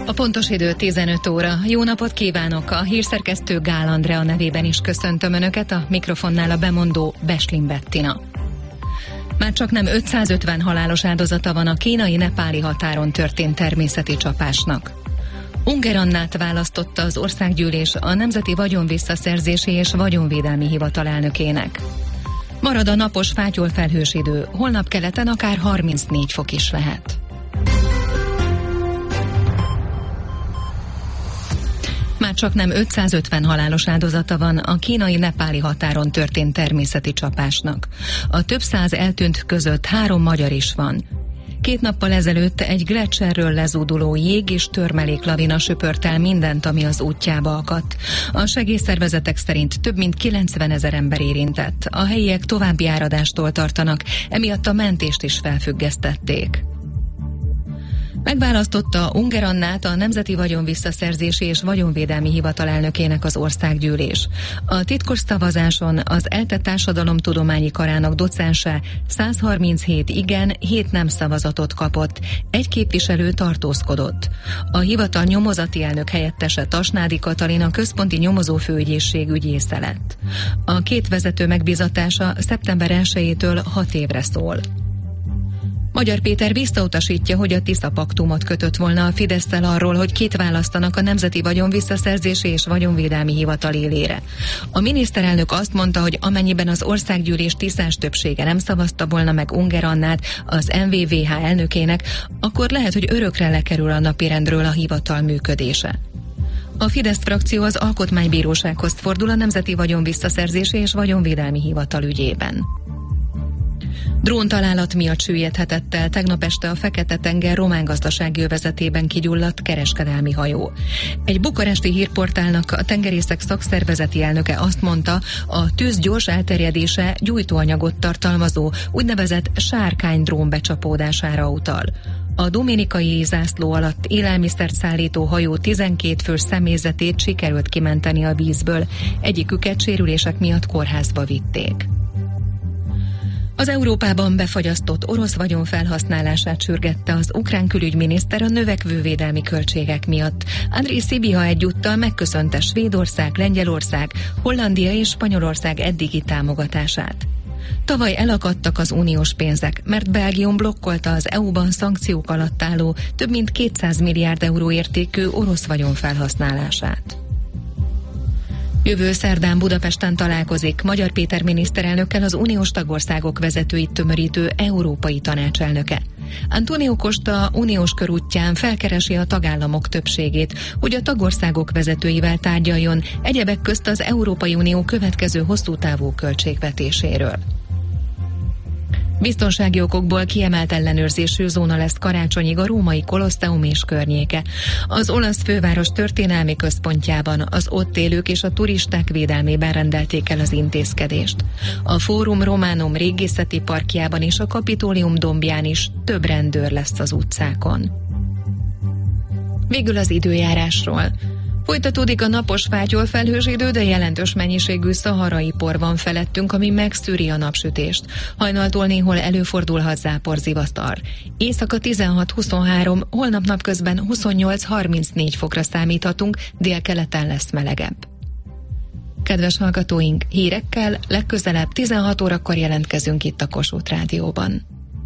A pontos idő 15 óra. Jó napot kívánok! A hírszerkesztő Gál Andrea nevében is köszöntöm Önöket, a mikrofonnál a bemondó Beslin Bettina. Már csak nem 550 halálos áldozata van a kínai-nepáli határon történt természeti csapásnak. Unger Annát választotta az országgyűlés a Nemzeti Vagyonvisszaszerzési és Vagyonvédelmi Hivatal elnökének. Marad a napos fátyolfelhős idő, holnap keleten akár 34 fok is lehet. Már csak nem 550 halálos áldozata van a kínai-nepáli határon történt természeti csapásnak. A több száz eltűnt között 3 magyar is van. 2 nappal ezelőtt egy gleccserről lezúduló jég és törmeléklavina söpört el mindent, ami az útjába akadt. A segélyszervezetek szerint több mint 90 000 ember érintett. A helyiek további áradástól tartanak, emiatt a mentést is felfüggesztették. Megválasztotta Unger Annát a Nemzeti Vagyonvisszaszerzési és Vagyonvédelmi Hivatal elnökének az országgyűlés. A titkos szavazáson az ELTE Társadalomtudományi Karának docense 137 igen, 7 nem szavazatot kapott, 1 képviselő tartózkodott. A hivatal nyomozati elnök helyettese Tasnádi Katalin a központi nyomozófőügyészség ügyésze lett. A 2 vezető megbízatása szeptember 1-től 6 évre szól. Magyar Péter visszautasítja, hogy a Tisza paktumot kötött volna a Fidesszel arról, hogy kit választanak a Nemzeti Vagyonvisszaszerzési és Vagyonvédelmi Hivatal élére. A miniszterelnök azt mondta, hogy amennyiben az országgyűlés tisztás többsége nem szavazta volna meg Unger Annát az NVVH elnökének, akkor lehet, hogy örökre lekerül a napirendről a hivatal működése. A Fidesz frakció az Alkotmánybírósághoz fordul a Nemzeti Vagyonvisszaszerzési és Vagyonvédelmi Hivatal ügyében. Dróntalálat miatt süllyedhetett el tegnap este a Fekete-tenger román gazdasági övezetében kigyulladt kereskedelmi hajó. Egy bukaresti hírportálnak a tengerészek szakszervezeti elnöke azt mondta, a tűz gyors elterjedése gyújtóanyagot tartalmazó úgynevezett sárkány-drón becsapódására utal. A dominikai zászló alatt élelmiszert szállító hajó 12 fős személyzetét sikerült kimenteni a vízből, egyiküket sérülések miatt kórházba vitték. Az Európában befagyasztott orosz vagyon felhasználását sürgette az ukrán külügyminiszter a növekvő védelmi költségek miatt. Andrej Sibiha egyúttal megköszönte Svédország, Lengyelország, Hollandia és Spanyolország eddigi támogatását. Tavaly elakadtak az uniós pénzek, mert Belgium blokkolta az EU-ban szankciók alatt álló több mint 200 milliárd euró értékű orosz vagyon felhasználását. Jövő szerdán Budapesten találkozik Magyar Péter miniszterelnökkel az uniós tagországok vezetőit tömörítő Európai Tanács elnöke. Antonio Costa uniós körútján felkeresi a tagállamok többségét, hogy a tagországok vezetőivel tárgyaljon, egyebek közt az Európai Unió következő hosszútávú költségvetéséről. Biztonsági okokból kiemelt ellenőrzésű zóna lesz karácsonyig a római Kolosseum és környéke. Az olasz főváros történelmi központjában az ott élők és a turisták védelmében rendelték el az intézkedést. A Fórum Romanum régészeti parkjában és a Kapitólium dombján is több rendőr lesz az utcákon. Végül az időjárásról. Folytatódik a napos fátyolfelhős idő, de jelentős mennyiségű szaharai por van felettünk, ami megszűri a napsütést. Hajnaltól néhol előfordulhat záporzivatar. Éjszaka 16-23, holnap napközben 28-34 fokra számíthatunk, délkeleten lesz melegebb. Kedves hallgatóink, hírekkel legközelebb 16 órakor jelentkezünk itt a Kossuth Rádióban.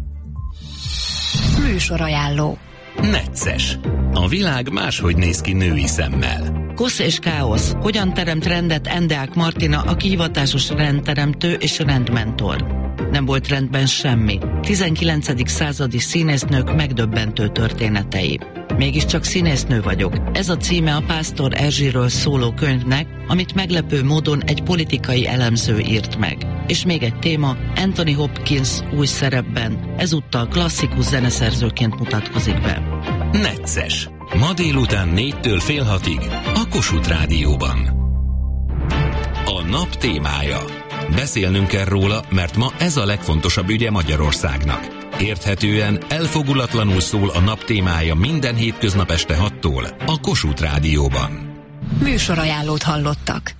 Műsorajánló. Necces. A világ máshogy néz ki női szemmel. Kosz és káosz. Hogyan teremt rendet Endeák Martina, aki hivatásos rendteremtő és rendmentor? Nem volt rendben semmi. 19. századi színésznők megdöbbentő történetei. Mégiscsak színésznő vagyok. Ez a címe a Pásztor Erzsiről szóló könyvnek, amit meglepő módon egy politikai elemző írt meg. És még egy téma, Anthony Hopkins új szerepben, ezúttal klasszikus zeneszerzőként mutatkozik be. Necces. Ma délután 4-től fél 6-ig a Kossuth Rádióban. A nap témája. Beszélnünk kell róla, mert ma ez a legfontosabb ügye Magyarországnak. Érthetően, elfogulatlanul szól a nap témája minden hétköznap este 6-tól a Kossuth Rádióban. Műsorajánlót hallottak.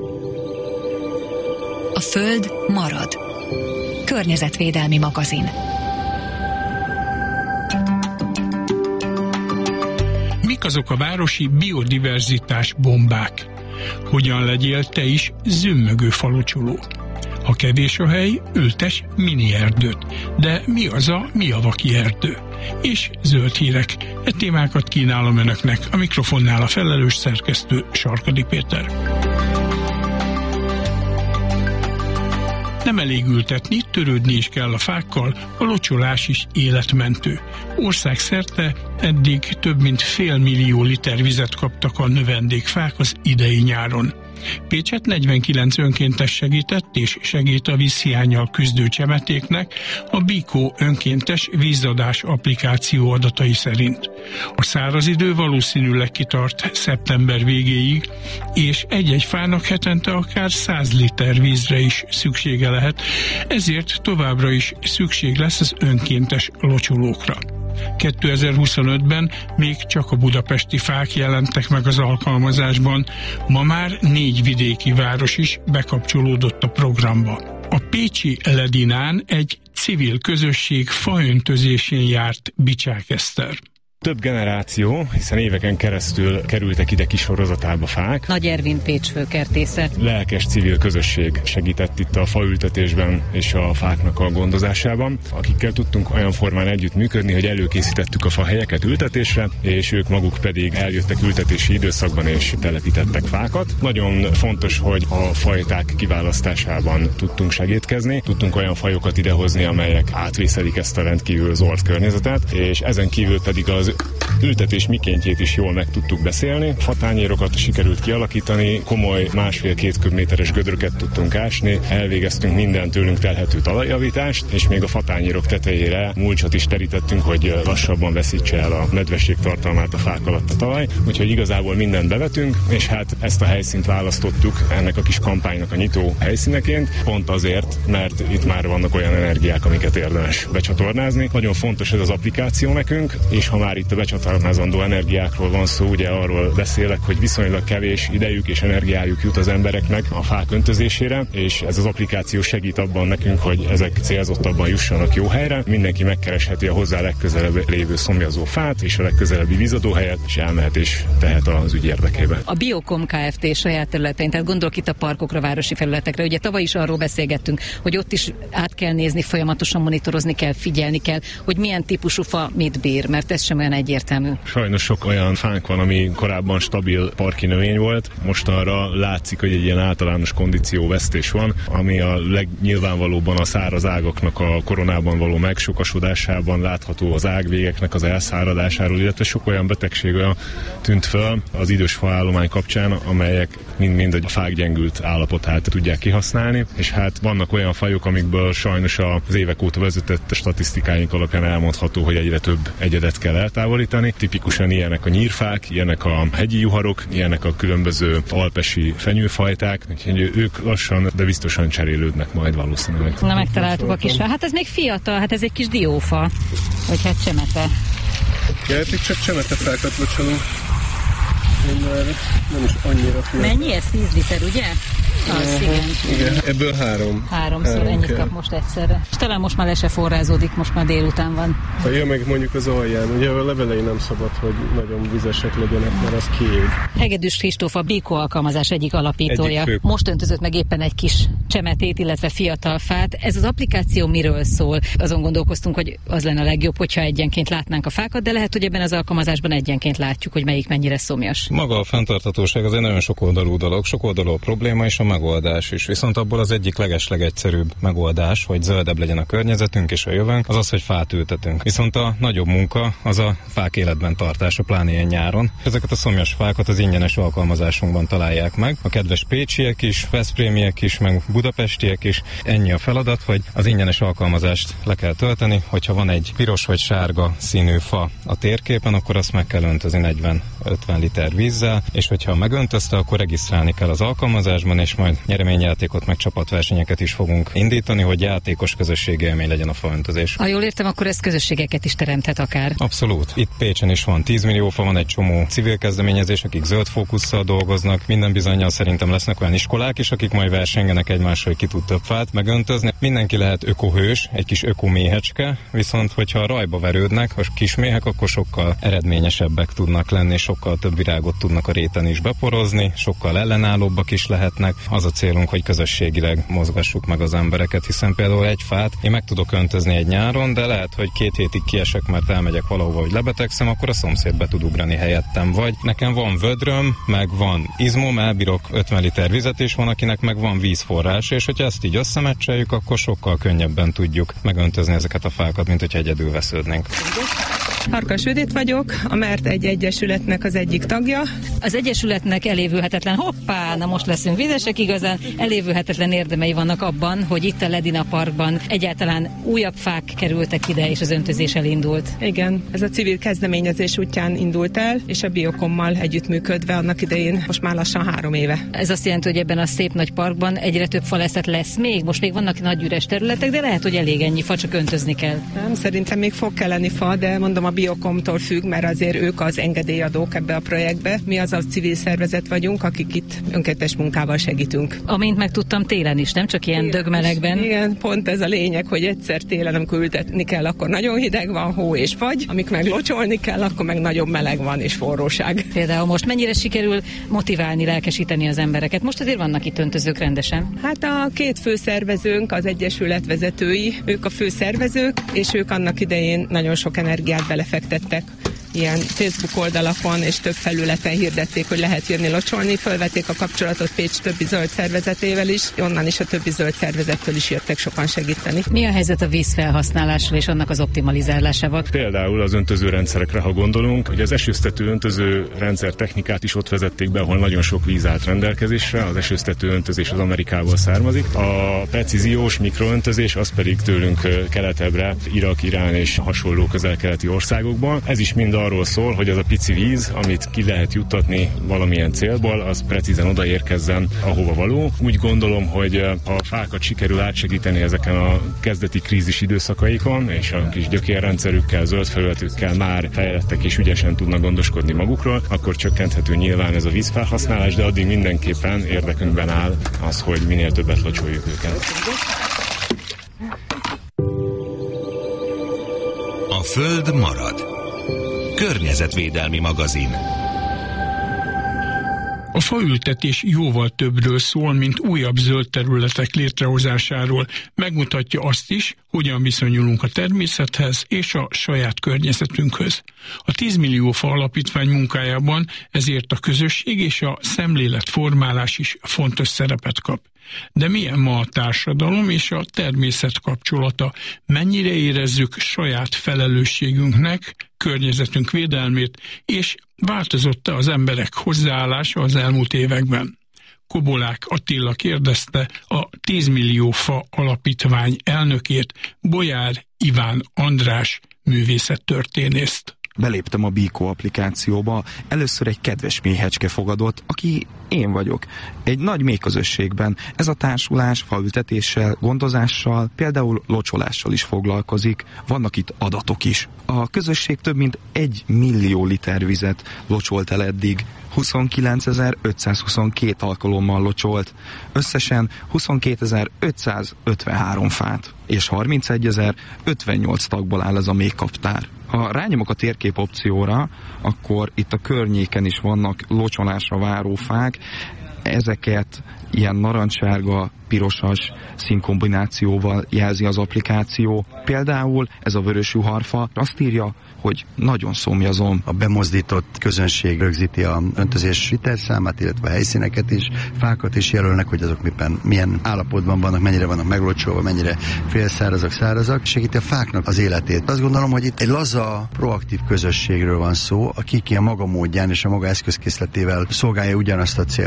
A Föld marad. Környezetvédelmi magazin. Mik azok a városi biodiverzitás bombák? Hogyan legyél te is zümmögő falocsoló? Ha kevés a hely, ültes mini erdőt. De mi az a miavaki erdő? És zöld hírek. E témákat kínálom önöknek. A mikrofonnál a felelős szerkesztő Sarkadi Péter. Nem elég ültetni, törődni is kell a fákkal, a locsolás is életmentő. Országszerte eddig több mint 500 000 liter vizet kaptak a növendékfák az idei nyáron. Pécset 49 önkéntes segített és segít a vízhiánnyal küzdő csemetéknek a Bikó önkéntes vízadás applikáció adatai szerint. A száraz idő valószínűleg kitart szeptember végéig, és egy-egy fának hetente akár 100 liter vízre is szüksége lehet, ezért továbbra is szükség lesz az önkéntes locsolókra. 2025-ben még csak a budapesti fák jelentek meg az alkalmazásban, ma már 4 vidéki város is bekapcsolódott a programba. A pécsi Ledinán egy civil közösség faöntözésén járt Bicsák Eszter. Több generáció, hiszen éveken keresztül kerültek ide kis sorozatába fák. Nagy Ervin Pécs főkertésze. Lelkes civil közösség segített itt a faültetésben és a fáknak a gondozásában, akikkel tudtunk olyan formán együtt működni, hogy előkészítettük a fahelyeket ültetésre, és ők maguk pedig eljöttek ültetési időszakban és telepítettek fákat. Nagyon fontos, hogy a fajták kiválasztásában tudtunk segítkezni, tudtunk olyan fajokat idehozni, amelyek átvészelik ezt a rendkívül zord környezetet, és ezen kívül pedig az ültetés mikéntjét is jól meg tudtuk beszélni. Fatányérokat sikerült kialakítani, komoly 1,5-2 köbméteres gödröket tudtunk ásni, elvégeztünk minden tőlünk telhető talajjavítást, és még a fatányérok tetejére mulcsot is terítettünk, hogy lassabban veszítse el a nedvesség tartalmát a fák alatt a talaj. Úgyhogy igazából mindent bevetünk, és hát ezt a helyszínt választottuk ennek a kis kampánynak a nyitó helyszíneként, pont azért, mert itt már vannak olyan energiák, amiket érdemes becsatornázni. Nagyon fontos ez az applikáció nekünk, és ha már itt a becsatornázandó energiákról van szó, ugye arról beszélek, hogy viszonylag kevés idejük és energiájuk jut az embereknek a fák öntözésére, és ez az applikáció segít abban nekünk, hogy ezek célzottabban jussanak jó helyre. Mindenki megkeresheti a hozzá legközelebb lévő szomjazó fát és a legközelebbi vízadóhelyet, és elmehet és tehet az ügy érdekében. A Biokom Kft. Saját területein, tehát gondolok itt a parkokra, városi felületekre. Ugye tavaly is arról beszélgettünk, hogy ott is át kell nézni, folyamatosan monitorozni kell, figyelni kell, hogy milyen típusú fa mit bír, mert ez sem olyan egyértelmű. Sajnos sok olyan fánk van, ami korábban stabil parki növény volt, most arra látszik, hogy egy ilyen általános kondícióvesztés van, ami a legnyilvánvalóbban a száraz ágaknak a koronában való megsokasodásában látható, az ágvégeknek az elszáradásáról, illetve sok olyan betegség olyan tűnt föl az idős faállomány kapcsán, amelyek mind-mind a fák gyengült állapotát tudják kihasználni, és hát vannak olyan fajok, amikből sajnos az évek óta vezetett statisztikáink alapján elmondható, hogy egyre több egyedet kell eltávolítani. Tipikusan ilyenek a nyírfák, ilyenek a hegyi juharok, ilyenek a különböző alpesi fenyőfajták, úgyhogy ők lassan, de biztosan cserélődnek majd valószínűleg. Na, megtaláltuk a kis fa. Hát ez még fiatal, hát ez egy kis diófa, vagy hát csemete. Gyertek, csak csemetefákat locsolunk. Nem is annyira fiatal. Mennyi ez? 10 liter, ugye? Az, igen. Ebből 3. Háromszor ennyit kap most egyszerre. És talán most már le se forrázódik, most már délután van. Ja, meg mondjuk az alján. Ugye a levelei nem szabad, hogy nagyon vizesek legyenek, mert az kiég. Hegedűs Kristóf a Bikó alkalmazás egyik alapítója. Most öntözött meg éppen egy kis csemetét, illetve fiatal fát. Ez az applikáció miről szól? Azon gondolkoztunk, hogy az lenne a legjobb, hogyha egyenként látnánk a fákat, de lehet, hogy ebben az alkalmazásban egyenként látjuk, hogy melyik mennyire szomjas. Maga a fenntarthatóság az egy nagyon sokoldalú dolog, sokoldalú a probléma és a megoldás is. Viszont abból az egyik legeslegegyszerűbb megoldás, hogy zöldebb legyen a környezetünk és a jövőnk, az az, hogy fát ültetünk. Viszont a nagyobb munka az a fák életben tartása, pláne ilyen nyáron. Ezeket a szomjas fákat az ingyenes alkalmazásunkban találják meg. A kedves pécsiek is, veszprémiek is, meg budapestiek is. Ennyi a feladat, hogy az ingyenes alkalmazást le kell tölteni, hogyha van egy piros vagy sárga színű fa a térképen, akkor azt meg kell öntözni 40-50 liter vízzel, és hogyha megöntözte, akkor regisztrálni kell az alkalmazásban, és majd nyereményjátékot, meg csapatversenyeket is fogunk indítani, hogy játékos közösségi élmény legyen a faöntözés. Ha jól értem, akkor ez közösségeket is teremthet akár. Abszolút. Itt Pécsen is van 10 millió fa, van egy csomó civil kezdeményezés, akik zöld fókusszal dolgoznak. Minden bizonnyal szerintem lesznek olyan iskolák is, akik majd versengenek egymással, hogy ki tud több fát megöntözni. Mindenki lehet ökohős, egy kis ökoméhecske, viszont hogyha rajba verődnek a kisméhek, akkor sokkal eredményesebbek tudnak lenni, sokkal több virágot tudnak a réten is beporozni, sokkal ellenállóbbak is lehetnek. Az a célunk, hogy közösségileg mozgassuk meg az embereket, hiszen például egy fát én meg tudok öntözni egy nyáron, de lehet, hogy 2 hétig kiesek, mert elmegyek valahova, hogy lebetegszem, akkor a szomszéd be tud ugrani helyettem. Vagy nekem van vödröm, meg van izmom, elbírok 50 liter vizet, és van, akinek meg van vízforrás, és hogyha ezt így összemecseljük, akkor sokkal könnyebben tudjuk megöntözni ezeket a fákat, mint hogyha egyedül vesződnénk. Farkas Judit vagyok, a Mert egy egyesületnek az egyik tagja. Az egyesületnek elévülhetetlen, na most leszünk vizesek, igazán elévülhetetlen érdemei vannak abban, hogy itt a Ledina Parkban egyáltalán újabb fák kerültek ide, és az öntözés elindult. Igen, ez a civil kezdeményezés útján indult el, és a Biokommal együttműködve annak idején most már lassan 3 éve. Ez azt jelenti, hogy ebben a szép nagy parkban egyre több faleszet lesz még, most még vannak nagy üres területek, de lehet, hogy elég ennyi fa, csak öntözni kell. Nem, szerintem még fog kelleni fa, de mondom, a Biokomtól függ, mert azért ők az engedélyadók ebbe a projektbe. Mi az a civil szervezet vagyunk, akik itt önkéntes munkával segítünk. Amint megtudtam, télen is, nem csak ilyen dögmelegben. Igen, pont ez a lényeg, hogy egyszer télen, amikor ültetni kell, akkor nagyon hideg van, hó és fagy, amik meg locsolni kell, akkor meg nagyon meleg van és forróság. Például most mennyire sikerül motiválni, lelkesíteni az embereket? Most azért vannak itt öntözők rendesen. Hát a 2 főszervezőnk, az egyesület vezetői, ők a főszervezők, és ők annak idején nagyon sok energiát belefektettek. Ilyen Facebook oldalakon és több felületen hirdették, hogy lehet jönni locsolni, fölvették a kapcsolatot Pécs többi zöld szervezetével is, onnan is a többi zöld szervezettől is jöttek sokan segíteni. Mi a helyzet a vízfelhasználással és annak az optimalizálásával? Például az öntözőrendszerekre, ha gondolunk, hogy az esőztető öntöző rendszer technikát is ott vezették be, ahol nagyon sok víz állt rendelkezésre, az esőztető öntözés az Amerikából származik. A precíziós mikroöntözés az pedig tőlünk keletebbre, Irak, Irán és hasonló közel-keleti országokból. Ez is mind arról szól, hogy az a pici víz, amit ki lehet juttatni valamilyen célból, az precízen odaérkezzen, ahova való. Úgy gondolom, hogy a fákat sikerül átsegíteni ezeken a kezdeti krízis időszakaikon, és a kis gyökérrendszerükkel, zöld felületükkel már fejlettek és ügyesen tudnak gondoskodni magukról, akkor csökkenthető nyilván ez a vízfelhasználás, de addig mindenképpen érdekünkben áll az, hogy minél többet locsoljuk őket. A Föld marad. Környezetvédelmi magazin. A faültetés jóval többről szól, mint újabb zöld területek létrehozásáról. Megmutatja azt is, hogyan viszonyulunk a természethez és a saját környezetünkhöz. A 10 millió fa alapítvány munkájában ezért a közösség és a szemléletformálás is fontos szerepet kap. De milyen ma a társadalom és a természet kapcsolata? Mennyire érezzük saját felelősségünknek környezetünk védelmét, és változott-e az emberek hozzáállása az elmúlt években? Kobolák Attila kérdezte a 10 millió fa alapítvány elnökét, Bolyár Iván András művészettörténészt. Beléptem a Biko applikációba, először egy kedves méhecske fogadott, aki én vagyok. Egy nagy méhközösségben ez a társulás faültetéssel, gondozással, például locsolással is foglalkozik, vannak itt adatok is. A közösség több mint 1 millió liter vizet locsolt el eddig, 29.522 alkalommal locsolt, összesen 22.553 fát, és 31.058 tagból áll ez a méhkaptár. Ha rányomok a térkép opcióra, akkor itt a környéken is vannak locsolásra váró fák, ezeket ilyen narancssárga, pirosas színkombinációval jelzi az applikáció. Például ez a vörösjuharfa azt írja, hogy nagyon szomjazom. A bemozdított közönség rögzíti a öntözés hitelszámát, illetve a helyszíneket is, fákat is jelölnek, hogy azok milyen állapotban vannak, mennyire vannak meglocsolva, mennyire félszárazak, szárazak. Segíti a fáknak az életét. Azt gondolom, hogy itt egy laza, proaktív közösségről van szó, aki a maga módján és a maga eszközkészletével szolgálja ugyanazt a célt. Nagyon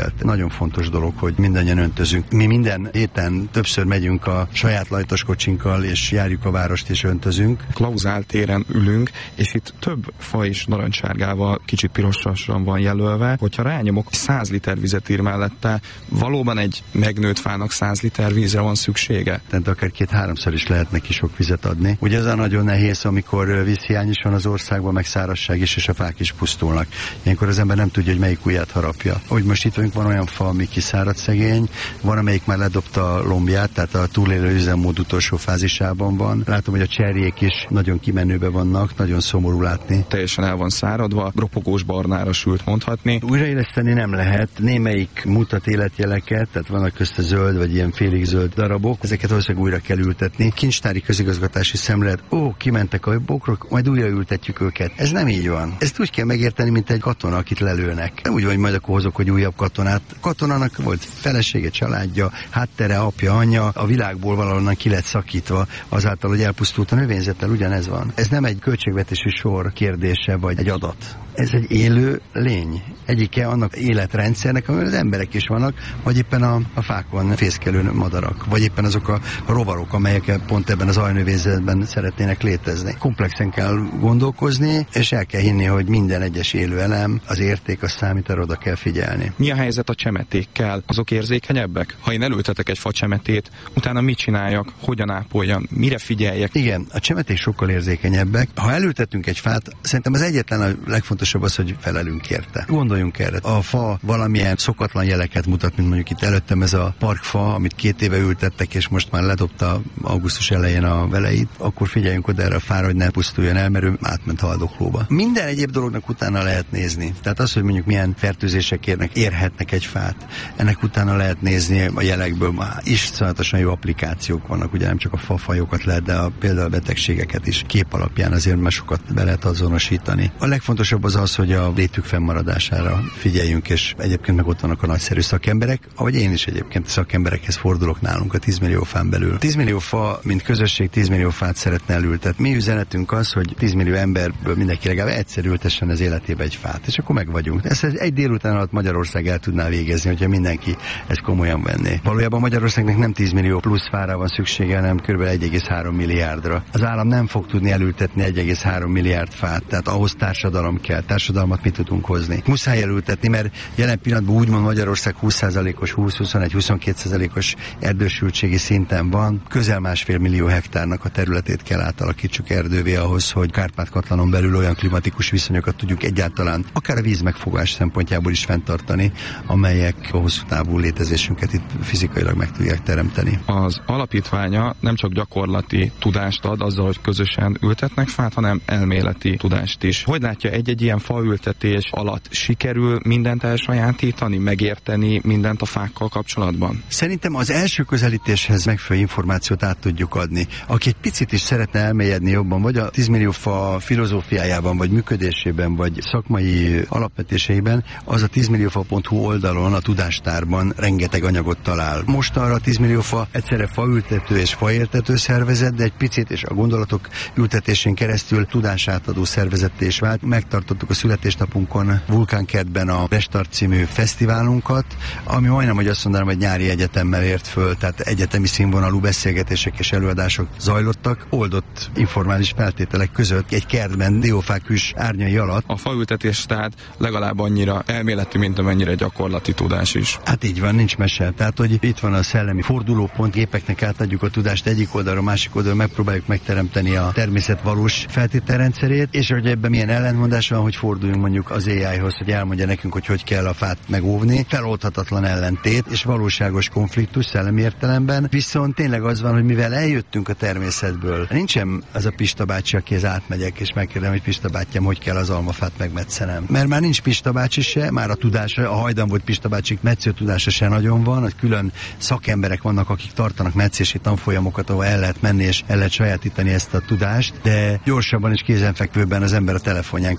fontos dolog, hogy mindannyian öntözünk. Mi minden héten többször megyünk a saját lajtos kocsinkkal, és járjuk a várost, és öntözünk. Klauzál téren ülünk, és itt több fa is narancssárgával, kicsit pirosan van jelölve. Hogyha rányomok, 100 liter vizet ír mellette, valóban egy megnőtt fának 100 liter vízre van szüksége? Tehát akár 2-3-szor is lehet neki sok vizet adni. Ugye ez a nagyon nehéz, amikor vízhiány is van az országban, meg szárazság is, és a fák is pusztulnak. Ilyenkor az ember nem tudja, hogy melyik ujját harapja. Hogy most itt vagyunk, van olyan fa, ami kiszárad szegény, van, amelyik már ledobta a lombját, tehát a túlélő üzemmód utolsó fázisában van. Látom, hogy a cserjék is nagyon kimenőben vannak, nagyon szomorú látni. Teljesen el van száradva, ropogós barnára sült mondhatni. Újraéleszteni nem lehet. Némelyik mutat életjeleket, tehát vannak közte zöld vagy ilyen félig zöld darabok, ezeket valószínűleg újra kell ültetni. Kincstári közigazgatási szemlélet, kimentek a bokrok, majd újra ültetjük őket. Ez nem így van. Ezt úgy kell megérteni, mint egy katona, akit lelőnek. Nem úgy van, hogy majd akkor hozok, hogy újabb katonát. Katonának volt felesége, családja, háttere, apja, anyja, a világból valahonnan ki lett szakítva, azáltal, hogy elpusztult a növényzettel, ugyanez van. Ez nem egy költségvetési sor kérdése, vagy egy adat. Ez egy élő lény. Egyike annak életrendszernek, amiben az emberek is vannak, vagy éppen a fákon fészkelő madarak, vagy éppen azok a rovarok, amelyek pont ebben az alnövényzetben szeretnének létezni. Komplexen kell gondolkozni, és el kell hinni, hogy minden egyes élő elem, az érték, a számít, arra oda kell figyelni. Mi a helyzet a csemetékkel? Azok érzékenyebbek? Ha én elültetek egy facsemetét, utána mit csináljak? Hogyan ápoljam? Mire figyeljek? Igen, a csemeték sokkal érzékenyebbek. Ha elültetünk egy fát, szerintem az egyetlen a legfontosabb az, hogy felelünk érte. Gondoljunk erre. A fa valamilyen szokatlan jeleket mutat, mint mondjuk itt előttem ez a parkfa, amit 2 éve ültettek, és most már ledobta augusztus elején a veleit, akkor figyeljünk oda erre a fára, hogy ne pusztuljon el, mert ő átment haldoklóba. Minden egyéb dolognak utána lehet nézni. Tehát az, hogy mondjuk milyen fertőzések érhetnek egy fát, ennek utána lehet nézni a jelekből. Már iszonyatosan jó applikációk vannak, ugye nem csak a fafajokat lehet, de például a betegségeket is kép alapján azért már sokat be lehet azonosítani. A legfontosabb az, hogy a létük fennmaradására figyeljünk, és egyébként meg ott vannak a nagyszerű szakemberek, ahogy én is egyébként szakemberekhez fordulok nálunk a 10 millió fán belül. 10 millió fa, mint közösség 10 millió fát szeretne elültetni. Mi üzenetünk az, hogy 10 millió emberből mindenki legalább egyszer ültessen az életébe egy fát, és akkor meg vagyunk. Ezt egy délután alatt Magyarország el tudná végezni, hogyha mindenki ezt komolyan venné. Valójában Magyarországnak nem 10 millió plusz fára van szüksége, hanem kb. 1,3 milliárdra. Az állam nem fog tudni elültetni 1,3 milliárd fát, tehát ahhoz társadalom kell. Társadalmat mi tudunk hozni. Muszáj elültetni, mert jelen pillanatban úgymond Magyarország 20%-os, 20-21-22%-os erdősültségi szinten van. Közel 1,5 millió hektárnak a területét kell átalakítsuk erdővé ahhoz, hogy Kárpát-Katlanon belül olyan klimatikus viszonyokat tudjuk egyáltalán akár a vízmegfogás szempontjából is fenntartani, amelyek a hosszú távú létezésünket itt fizikailag meg tudják teremteni. Az alapítványa nem csak gyakorlati tudást ad azzal, hogy közösen ültetnek fát, hanem elméleti tudást is. Hogy látja, egy ilyen faültetés alatt sikerül mindent elsajátítani, megérteni mindent a fákkal kapcsolatban? Szerintem az első közelítéshez megfelelő információt át tudjuk adni. Aki egy picit is szeretne elmélyedni jobban, vagy a 10 millió fa filozófiájában, vagy működésében, vagy szakmai alapvetéseiben, az a 10milliófa.hu oldalon, a tudástárban rengeteg anyagot talál. Most arra a 10 millió fa egyszerre faültető és faértető szervezet, de egy picit és a gondolatok ültetésén keresztül tudásátadó szervezetté is vált. Megtartottuk a születésnapunkon Vulkánkertben a Restart című fesztiválunkat, ami majdnem, hogy azt mondanám, hogy nyári egyetemmel ért föl, tehát egyetemi színvonalú beszélgetések és előadások zajlottak, oldott informális feltételek között egy kertben, diófák hűs árnyai alatt. A faültetés tehát legalább annyira elméleti, mint amennyire gyakorlati tudás is. Hát így van, nincs mese. Tehát, hogy itt van a szellemi fordulópont, gépeknek átadjuk a tudást egyik oldalra, másik oldalra, megpróbáljuk megteremteni a természet valós feltételrendszerét, és hogy ebben milyen ellentmondás van, hogy forduljunk mondjuk az AI-hoz, hogy elmondja nekünk, hogy kell a fát megóvni. Feloldhatatlan ellentét és valóságos konfliktus szellemi értelemben. Viszont tényleg az van, hogy mivel eljöttünk a természetből, nincsen az a Pista bácsi, akihez átmegyek, és megkérdem, hogy Pista bátyám, hogy kell az almafát megmetszenem. Mert már nincs Pista bácsi se, már a tudása, a hajdan volt Pista bácsik metsző tudása se nagyon van, hogy külön szakemberek vannak, akik tartanak metszési tanfolyamokat, ahol el lehet menni és el lehet sajátítani ezt a tudást, de gyorsabban és kézenfekvőbben az ember a telefonján keresztül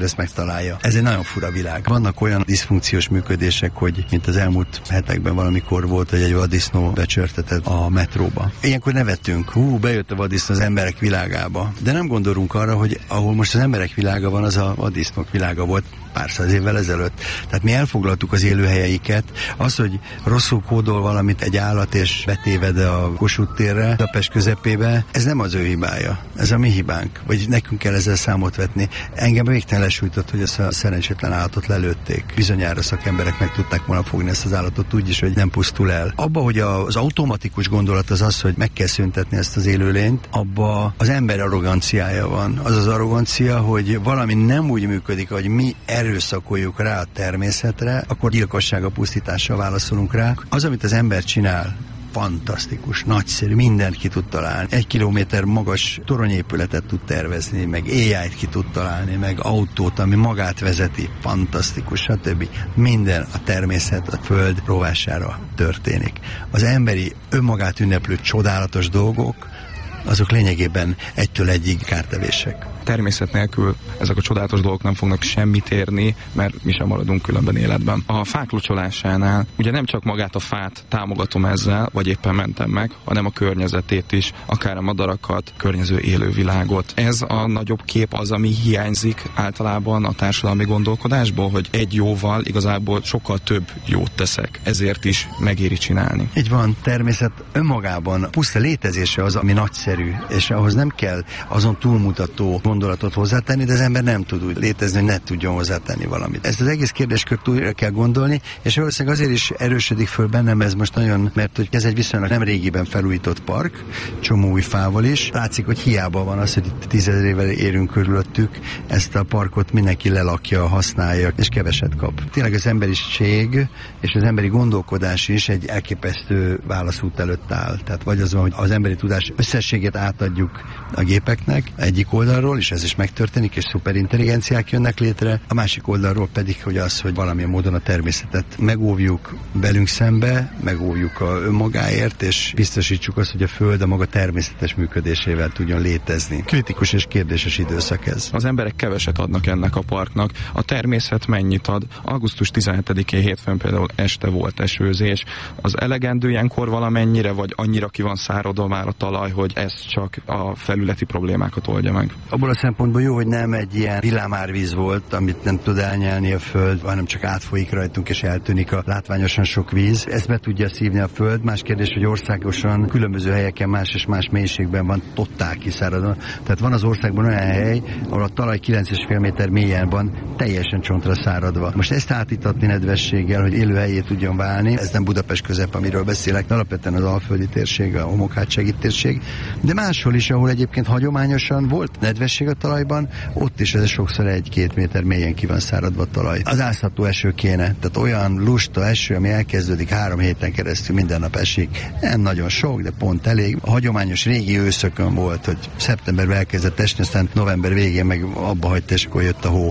ezt megtalálja. Ez egy nagyon fura világ. Vannak olyan diszfunkciós működések, hogy mint az elmúlt hetekben valamikor volt, hogy egy vaddisznó becsörtetett a metróba. Ilyenkor nevettünk, bejött a vaddisznó az emberek világába. De nem gondolunk arra, hogy ahol most az emberek világa van, az a vaddisznók világa volt pár száz évvel ezelőtt. Tehát mi elfoglaltuk az élőhelyeiket. Az, hogy rosszul kódol valamit egy állat és betéved a Kossuth térre, Budapest közepébe, ez nem az ő hibája. Ez a mi hibánk. Vagy nekünk kell ezzel számot vetni. Engem végtelen lesújtott, hogy ezt a szerencsétlen állatot lelőtték. Bizonyára szakemberek meg tudták volna fogni ezt az állatot úgy is, hogy nem pusztul el. Abba, hogy az automatikus gondolat az, hogy meg kell szüntetni ezt az élőlényt, abba az ember arroganciája van. Az az arrogancia, hogy valami nem úgy működik, hogy mi erőszakoljuk rá a természetre, akkor gyilkossága, pusztítással válaszolunk rá. Az, amit az ember csinál, fantasztikus, nagyszerű, mindent ki tud találni. 1 kilométer magas toronyépületet tud tervezni, meg AI-t ki tud találni, meg autót, ami magát vezeti, fantasztikus, stb. Minden a természet, a föld rovására történik. Az emberi önmagát ünneplő csodálatos dolgok, azok lényegében 1-től 1-ig kártevések. Természet nélkül ezek a csodálatos dolgok nem fognak semmit érni, mert mi sem maradunk különben életben. A fák locsolásánál ugye nem csak magát a fát támogatom ezzel, vagy éppen mentem meg, hanem a környezetét is, akár a madarakat, környező élővilágot. Ez a nagyobb kép az, ami hiányzik általában a társadalmi gondolkodásból, hogy egy jóval igazából sokkal több jót teszek. Ezért is megéri csinálni. Így van, természet önmagában puszta létezése az, ami nagyszerű, és ahhoz nem kell azon túlmutató gondolatot hozzátenni, de az ember nem tud úgy létezni, hogy ne tudjon hozzátenni valamit. Ezt az egész kérdéskört újra kell gondolni, és valószínűleg azért is erősödik föl bennem ez most nagyon, mert hogy ez egy viszonylag nem régiben felújított park, csomó új fával is. Látszik, hogy hiába van az, hogy itt 10 000 évvel érünk körülöttük, ezt a parkot mindenki lelakja, használja, és keveset kap. Tényleg az emberiség és az emberi gondolkodás is egy elképesztő válaszút előtt áll. Tehát vagy az van, hogy az emberi tudás összességét átadjuk a gépeknek egyik oldalról, és ez is megtörténik, és szuperintelligenciák jönnek létre, a másik oldalról pedig, hogy az, hogy valamilyen módon a természetet megóvjuk velünk szembe, megóvjuk a önmagáért, és biztosítsuk azt, hogy a Föld a maga természetes működésével tudjon létezni. Kritikus és kérdéses időszak ez. Az emberek keveset adnak ennek a parknak. A természet mennyit ad? Augusztus 17-én hétfőn például este volt esőzés. Az elegendő ilyenkor valamennyire, vagy annyira ki van száradva már a talaj, hogy ez csak a felületi problémákat oldja meg? Abból a szempontból jó, hogy nem egy ilyen villámárvíz volt, amit nem tud elnyelni a Föld, hanem csak átfolyik rajtunk és eltűnik a látványosan sok víz. Ezt be tudja szívni a Föld. Más kérdés, hogy országosan különböző helyeken más és más mélységben van totál kiszáradva. Tehát van az országban olyan hely, ahol a talaj 9,5 méter mélyen van, teljesen csontra száradva. Most ezt átítatni nedvességgel, hogy élőhelyé tudjon válni, ez nem Budapest közep, amiről beszélek, alapvetően az alföldi térség, a homokhátsági térség, de máshol is, ahol egyébként hagyományosan volt nedvesség a talajban, ott is ez sokszor 1-2 méter mélyen ki van száradva a talaj. Az áztató eső kéne, tehát olyan lusta eső, ami elkezdődik 3 héten keresztül minden nap esik. Nem nagyon sok, de pont elég. A hagyományos régi őszökön volt, hogy szeptemberben elkezdett esni, aztán november végén meg abba hagyta, és akkor jött a hó.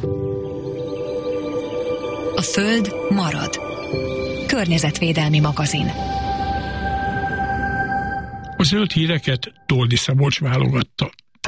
A Föld marad. Környezetvédelmi magazin. A zöld híreket Toldi Szabolcs válogatta.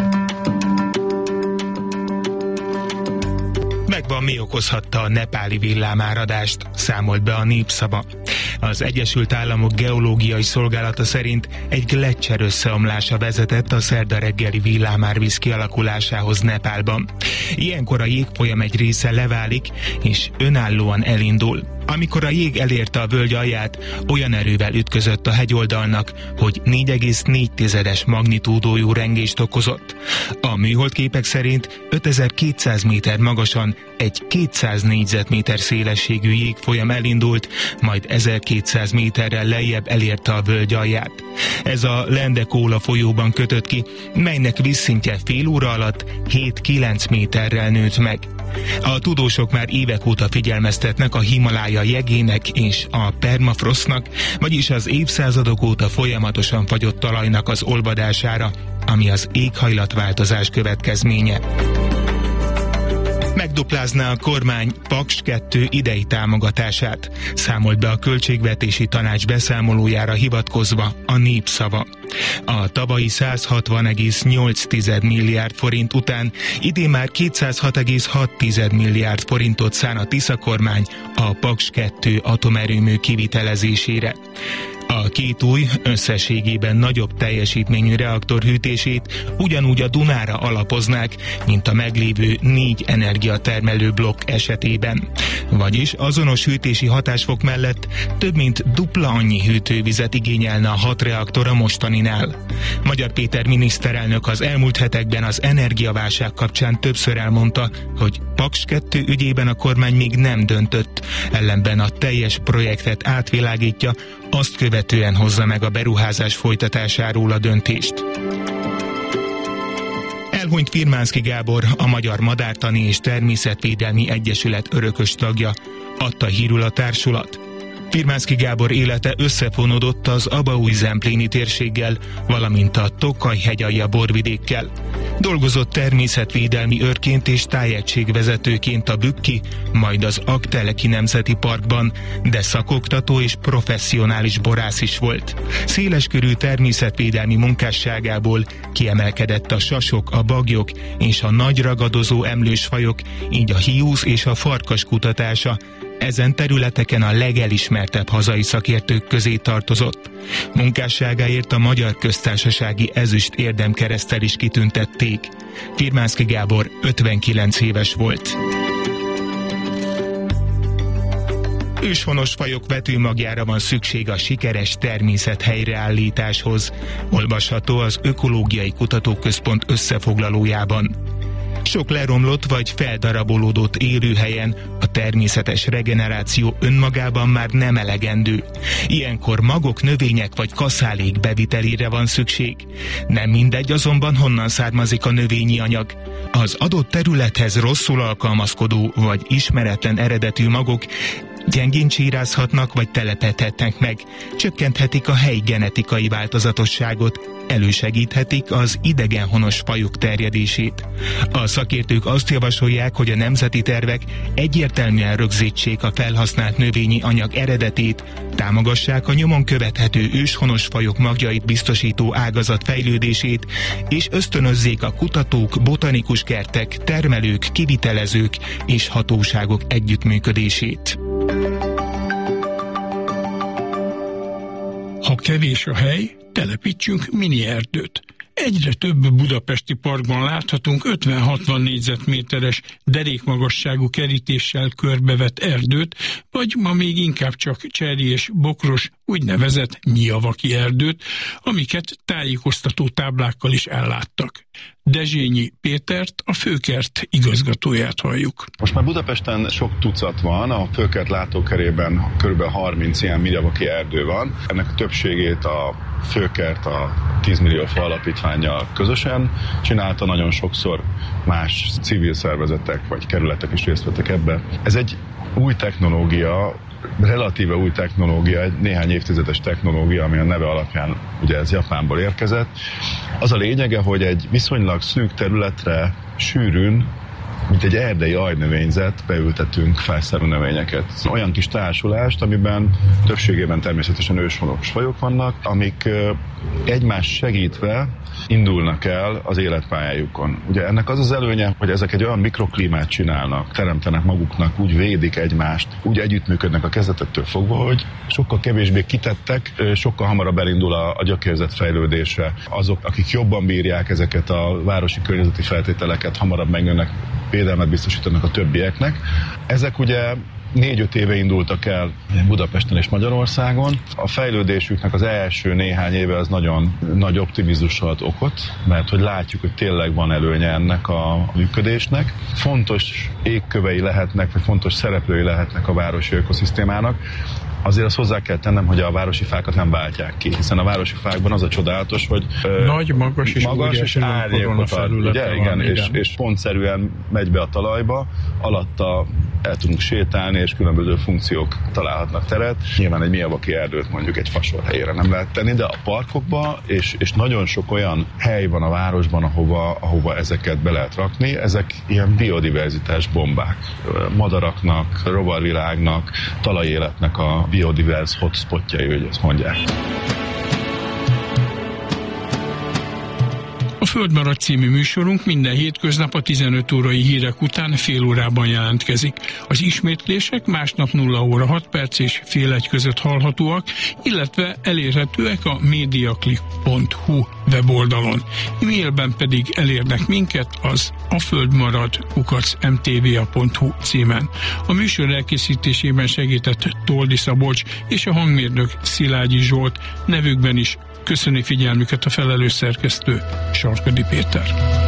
Megvan, mi okozhatta a nepáli villámáradást, számolt be a Népszava. Az Egyesült Államok Geológiai Szolgálata szerint egy gleccser összeomlása vezetett a szerda reggeli villámárvíz kialakulásához Nepálban. Ilyenkor a jégfolyam egy része leválik, és önállóan elindul. Amikor a jég elérte a völgy alját, olyan erővel ütközött a hegyoldalnak, hogy 4,4-es magnitúdójú rengést okozott. A műholdképek szerint 5200 méter magasan egy 200 négyzetméter szélességű jégfolyam elindult, majd 1200 méterrel lejjebb elérte a völgy alját. Ez a Lendekóla folyóban kötött ki, melynek vízszintje fél óra alatt 7-9 méterrel nőtt meg. A tudósok már évek óta figyelmeztetnek a Himalája jegének és a permafrostnak, vagyis az évszázadok óta folyamatosan fagyott talajnak az olvadására, ami az éghajlatváltozás következménye. Megduplázná a kormány Paks 2 idei támogatását, számolt be a Költségvetési Tanács beszámolójára hivatkozva a Népszava. A tavalyi 160,8 milliárd forint után idén már 206,6 milliárd forintot szán a Tisza kormány a Paks 2 atomerőmű kivitelezésére. A két új, összességében nagyobb teljesítményű reaktor hűtését ugyanúgy a Dunára alapoznák, mint a meglévő 4 energiatermelő blokk esetében. Vagyis azonos hűtési hatásfok mellett több mint dupla annyi hűtővizet igényelne a 6 reaktor a mostaninál. Magyar Péter miniszterelnök az elmúlt hetekben az energiaválság kapcsán többször elmondta, hogy Paks 2 ügyében a kormány még nem döntött, ellenben a teljes projektet átvilágítja, azt követően hozza meg a beruházás folytatásáról a döntést. Elhunyt Firmánszky Gábor, a Magyar Madártani és Természetvédelmi Egyesület örökös tagja, adta hírül a társulat. Firmánszky Gábor élete összefonódott az Abaúj-Zempléni térséggel, valamint a Tokaj-hegyalja borvidékkel. Dolgozott természetvédelmi őrként és tájegységvezetőként a Bükki, majd az Aggteleki Nemzeti Parkban, de szakoktató és professzionális borász is volt. Széleskörű természetvédelmi munkásságából kiemelkedett a sasok, a baglyok és a nagy ragadozó emlős fajok, így a hiúz és a farkas kutatása. Ezen területeken a legelismertebb hazai szakértők közé tartozott. Munkásságáért a Magyar Köztársasági Ezüst Érdemkereszttel is kitüntették. Firmánszky Gábor 59 éves volt. Őshonos fajok vetőmagjára van szükség a sikeres természet helyreállításhoz. Olvasható az Ökológiai Kutatóközpont összefoglalójában. Sok leromlott vagy feldarabolódott élőhelyen a természetes regeneráció önmagában már nem elegendő. Ilyenkor magok, növények vagy kaszálék bevitelére van szükség. Nem mindegy azonban, honnan származik a növényi anyag. Az adott területhez rosszul alkalmazkodó vagy ismeretlen eredetű magok gyengén csírázhatnak vagy telepedhetnek meg, csökkenthetik a helyi genetikai változatosságot, elősegíthetik az idegenhonos fajok terjedését. A szakértők azt javasolják, hogy a nemzeti tervek egyértelműen rögzítsék a felhasznált növényi anyag eredetét, támogassák a nyomon követhető őshonos fajok magjait biztosító ágazat fejlődését, és ösztönözzék a kutatók, botanikus kertek, termelők, kivitelezők és hatóságok együttműködését. Ha kevés a hely, telepítsünk mini erdőt. Egyre több budapesti parkban láthatunk 50-60 négyzetméteres derékmagasságú kerítéssel körbevett erdőt, vagy ma még inkább csak cserjés, bokros, úgynevezett nyijavaki erdőt, amiket tájékoztató táblákkal is elláttak. Dezsényi Pétert, a Főkert igazgatóját halljuk. Most már Budapesten sok tucat van, a Főkert látókerében kb. 30 ilyen nyijavaki erdő van. Ennek a többségét a Főkert a 10 millió fa alapítvánnyal közösen csinálta, nagyon sokszor más civil szervezetek vagy kerületek is részt vettek ebbe. Ez egy új technológia, relatíve új technológia, egy néhány évtizedes technológia, ami a neve alapján ugye ez Japánból érkezett. Az a lényege, hogy egy viszonylag szűk területre sűrűn, mint egy erdei ajnövényzet, beültetünk felszerű növényeket. Olyan kis társulást, amiben többségében természetesen őshonos fajok vannak, amik egymást segítve indulnak el az életpályájukon. Ugye ennek az az előnye, hogy ezek egy olyan mikroklímát csinálnak, teremtenek maguknak, úgy védik egymást, úgy együttműködnek a kezdetettől fogva, hogy sokkal kevésbé kitettek, sokkal hamarabb elindul a gyökérzet fejlődése. Azok, akik jobban bírják ezeket a városi környezeti feltételeket, hamarabb megjönnek, védelmet biztosítanak a többieknek. Ezek ugye 4-5 éve indultak el Budapesten és Magyarországon. A fejlődésüknek az első néhány éve az nagyon nagy optimizmusra ad okot, mert hogy látjuk, hogy tényleg van előnye ennek a működésnek. Fontos égkövei lehetnek, vagy fontos szereplői lehetnek a városi ökoszisztémának. azért azt hozzá kell tennem, hogy a városi fákat nem váltják ki, hiszen a városi fákban az a csodálatos, hogy nagy, magas és árnyékot ad, ugye? Igen. És pontszerűen megy be a talajba, alatta el tudunk sétálni, és különböző funkciók találhatnak teret. Nyilván egy Miyawaki erdőt mondjuk egy fasor helyére nem lehet tenni, de a parkokban, és nagyon sok olyan hely van a városban, ahova ezeket be lehet rakni. Ezek ilyen biodiverzitás bombák. Madaraknak, rovarvilágnak, talajéletnek a biodiverz hotspotjai, hogy ezt mondják. A Földmarad című műsorunk minden hétköznap a 15 órai hírek után fél órában jelentkezik. Az ismétlések másnap 0 óra 6 perc és fél egy között hallhatóak, illetve elérhetőek a mediaclick.hu weboldalon. E-mailben pedig elérnek minket az aföldmarad@mtva.hu címen. A műsor elkészítésében segített Toldi Szabolcs és a hangmérnök Szilágyi Zsolt, nevükben is köszöni figyelmüket a felelős szerkesztő, Sarkadi Péter.